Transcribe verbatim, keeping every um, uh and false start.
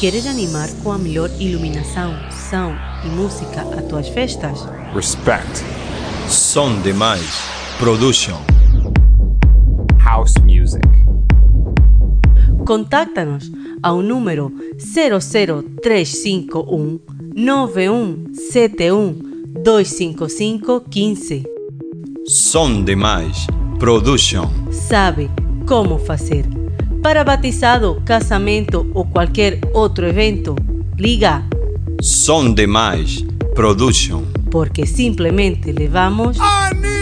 Queres animar com a melhor iluminação, som e música as tuas festas? Respect. Som Demais Production. House music. Contáctanos ao número zero zero três cinco um nove um sete um dois cinco cinco um cinco. Som Demais Production. Sabe como fazer. Para batizado, casamento ou qualquer outro evento, liga Som Demais Production. porque simplesmente levamos I need